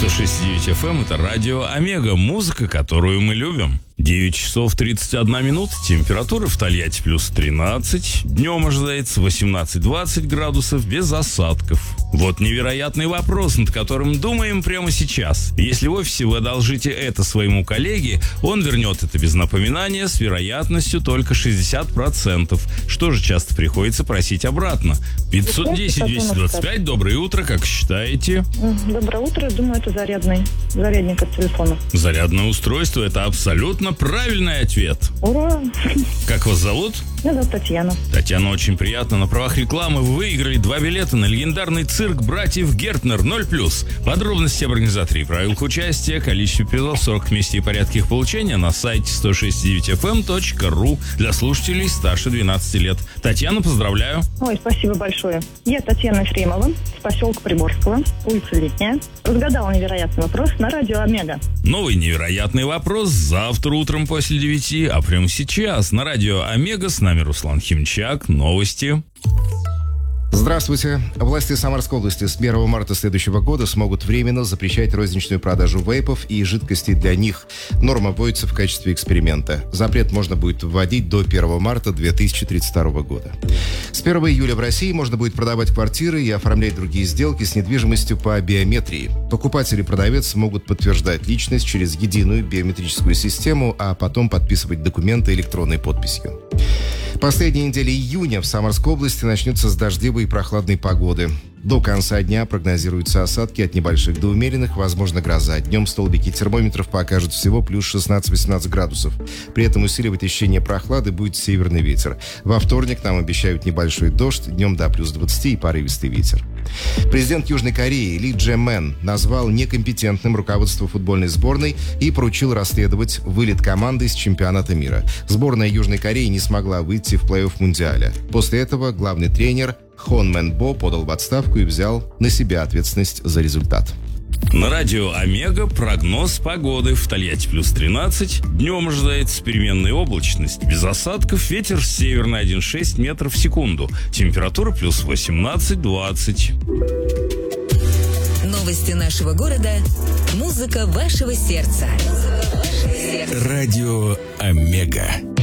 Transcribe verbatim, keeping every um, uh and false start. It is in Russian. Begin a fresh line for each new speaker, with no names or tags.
сто шесть и девять эф эм – это радио Омега, музыка, которую мы любим. девять часов тридцать одна минута, температура в Тольятти плюс тринадцать, днем ожидается восемнадцать-двадцать градусов без осадков. Вот невероятный вопрос, над которым думаем прямо сейчас. Если в офисе вы одолжите это своему коллеге, он вернет это без напоминания с вероятностью только шестьдесят процентов. Что же часто приходится просить обратно? пятьсот десять двести двадцать пять, доброе утро, как считаете?
Доброе утро, думаю, это зарядный, зарядник от телефона.
Зарядное устройство – это абсолютно правильный ответ.
Ура!
Как вас зовут?
Меня зовут Татьяна.
Татьяна, очень приятно. На правах рекламы вы выиграли два билета на легендарный цирк братьев Гертнер ноль плюс. Подробности об организаторе и правилах участия, количестве призов, срок, месте и порядке их получения на сайте сто шесть и девять эф эм точка ру для слушателей старше двенадцати лет. Татьяна, поздравляю.
Ой, спасибо большое. Я Татьяна Ефремова, с поселка Приморского, улица Летняя. Разгадала невероятный вопрос на радио Омега.
Новый невероятный вопрос завтра утром после девяти, а прямо сейчас на радио Омега с нами Руслан Химчак. Новости.
Здравствуйте. Власти Самарской области с первого марта следующего года смогут временно запрещать розничную продажу вейпов и жидкостей для них. Норма вводится в качестве эксперимента. Запрет можно будет вводить до первого марта две тысячи тридцать второго года. С первого июля в России можно будет продавать квартиры и оформлять другие сделки с недвижимостью по биометрии. Покупатель и продавец могут подтверждать личность через единую биометрическую систему, а потом подписывать документы электронной подписью. Последняя неделя июня в Самарской области начнется с дождливой и прохладной погоды. До конца дня прогнозируются осадки от небольших до умеренных, возможно гроза. Днем столбики термометров покажут всего плюс шестнадцать-восемнадцать градусов. При этом усиливать ощущение прохлады будет северный ветер. Во вторник нам обещают небольшой дождь, днем до плюс двадцати и порывистый ветер. Президент Южной Кореи Ли Дже Мэн назвал некомпетентным руководство футбольной сборной и поручил расследовать вылет команды с чемпионата мира. Сборная Южной Кореи не смогла выйти в плей-офф Мундиаля. После этого главный тренер Хон Мэн Бо подал в отставку и взял на себя ответственность за результат.
На радио Омега прогноз погоды. В Тольятти плюс тринадцать. Днем ожидается переменная облачность. Без осадков. Ветер северный один целых шесть десятых метров в секунду. Температура плюс восемнадцать-двадцать.
Новости нашего города. Музыка вашего сердца.
Радио Омега.